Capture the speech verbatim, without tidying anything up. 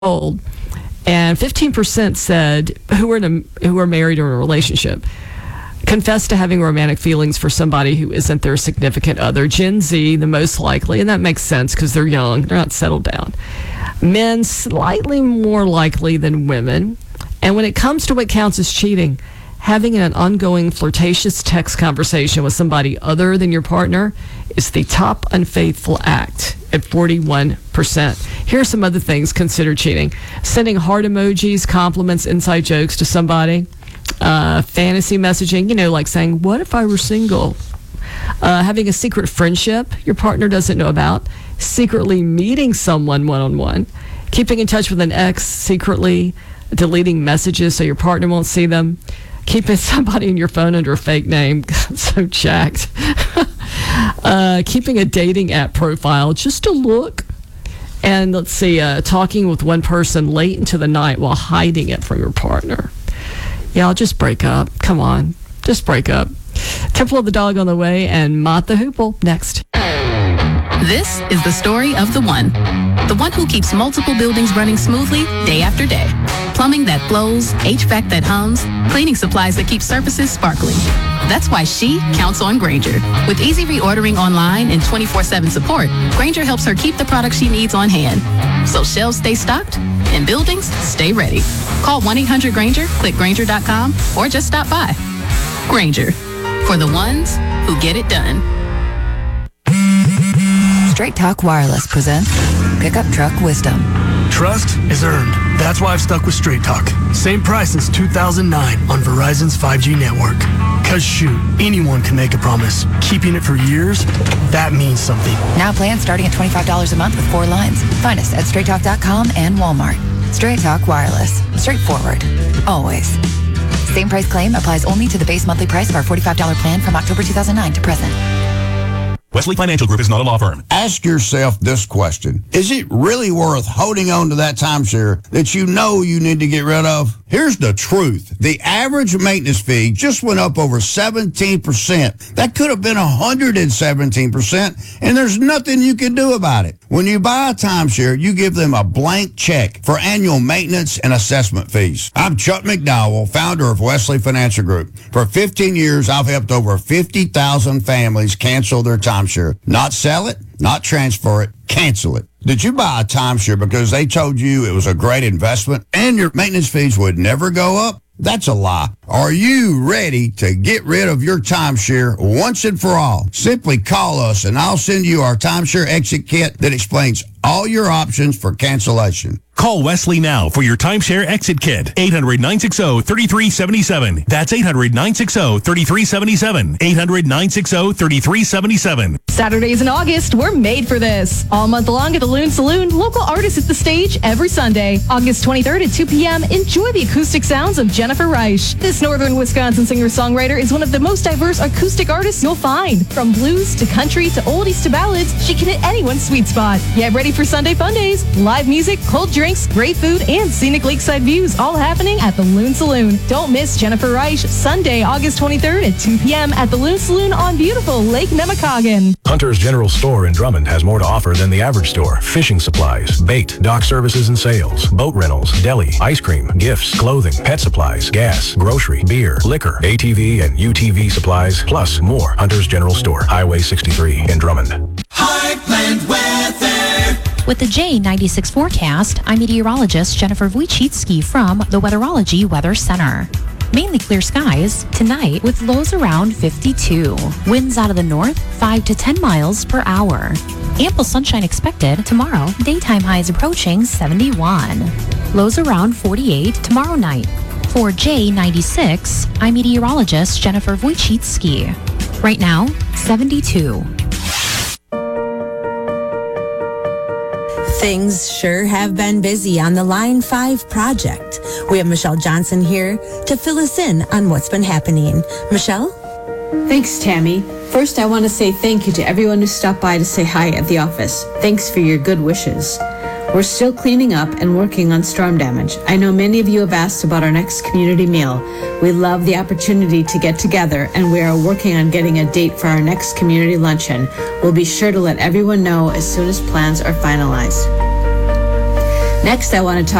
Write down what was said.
old, and fifteen percent said who were in a, who were married or in a relationship confess to having romantic feelings for somebody who isn't their significant other. Gen Z, the most likely, and that makes sense because they're young, they're not settled down. Men, slightly more likely than women. And when it comes to what counts as cheating, having an ongoing flirtatious text conversation with somebody other than your partner is the top unfaithful act at forty-one percent. Here are some other things considered cheating. Sending heart emojis, compliments, inside jokes to somebody. Uh, fantasy messaging, you know, like saying, what if I were single? Uh, having a secret friendship your partner doesn't know about. Secretly meeting someone one-on-one. Keeping in touch with an ex secretly. Deleting messages so your partner won't see them. Keeping somebody in your phone under a fake name. So jacked. uh, keeping a dating app profile just to look. And let's see, uh, talking with one person late into the night while hiding it from your partner. Yeah, I'll just break up. Come on. Just break up. Temple of the Dog on the way, and Mott the Hoople next. This is the story of the one. The one who keeps multiple buildings running smoothly day after day. Plumbing that flows, H V A C that hums, cleaning supplies that keep surfaces sparkling. That's why she counts on Grainger. With easy reordering online and twenty-four seven support, Grainger helps her keep the products she needs on hand. So shelves stay stocked and buildings stay ready. Call one eight hundred Grainger, click Grainger dot com, or just stop by. Grainger, for the ones who get it done. Straight Talk Wireless presents Pickup Truck Wisdom. Trust is earned. That's why I've stuck with Straight Talk. Same price since two thousand nine on Verizon's five G network. Cause shoot, anyone can make a promise. Keeping it for years, that means something. Now plans starting at twenty-five dollars a month with four lines. Find us at straight talk dot com and Walmart. Straight Talk Wireless. Straightforward. Always. Same price claim applies only to the base monthly price of our forty-five dollars plan from October two thousand nine to present. Wesley Financial Group is not a law firm. Ask yourself this question. Is it really worth holding on to that timeshare that you know you need to get rid of? Here's the truth. The average maintenance fee just went up over seventeen percent. That could have been one hundred seventeen percent, and there's nothing you can do about it. When you buy a timeshare, you give them a blank check for annual maintenance and assessment fees. I'm Chuck McDowell, founder of Wesley Financial Group. For fifteen years, I've helped over fifty thousand families cancel their timeshare. Not sell it, not transfer it, cancel it. Did you buy a timeshare because they told you it was a great investment and your maintenance fees would never go up? That's a lie. Are you ready to get rid of your timeshare once and for all? Simply call us and I'll send you our timeshare exit kit that explains all your options for cancellation. Call Wesley now for your timeshare exit kit. eight hundred, nine six zero, three three seven seven. That's eight hundred, nine six zero, three three seven seven. eight hundred, nine six zero, three three seven seven. Saturdays in August, we're made for this. All month long at the Loon Saloon, local artists at the stage every Sunday. August twenty-third at two p.m., enjoy the acoustic sounds of Jennifer Reich. This northern Wisconsin singer-songwriter is one of the most diverse acoustic artists you'll find. From blues to country to oldies to ballads, she can hit anyone's sweet spot. Get ready for Sunday fun days. Live music, cold drinks, great food, and scenic lakeside views all happening at the Loon Saloon. Don't miss Jennifer Reich, Sunday, August twenty-third at two p.m. at the Loon Saloon on beautiful Lake Nemacoggin. Hunter's General Store in Drummond has more to offer than the average store. Fishing supplies, bait, dock services and sales, boat rentals, deli, ice cream, gifts, clothing, pet supplies, gas, grocery, beer, liquor, A T V and U T V supplies, plus more. Hunter's General Store, Highway sixty-three in Drummond. Heartland Weather. With the J ninety-six forecast, I'm meteorologist Jennifer Wojcicki from the Weatherology Weather Center. Mainly clear skies tonight with lows around fifty-two. Winds out of the north, five to ten miles per hour. Ample sunshine expected tomorrow. Daytime highs approaching seventy-one. Lows around forty-eight tomorrow night. For J ninety-six, I'm meteorologist Jennifer Wojcicki. Right now, seventy-two. Things sure have been busy on the Line five project. We have Michelle Johnson here to fill us in on what's been happening. Michelle? Thanks, Tammy. First, I want to say thank you to everyone who stopped by to say hi at the office. Thanks for your good wishes. We're still cleaning up and working on storm damage. I know many of you have asked about our next community meal. We love the opportunity to get together, and we are working on getting a date for our next community luncheon. We'll be sure to let everyone know as soon as plans are finalized. Next, I want to talk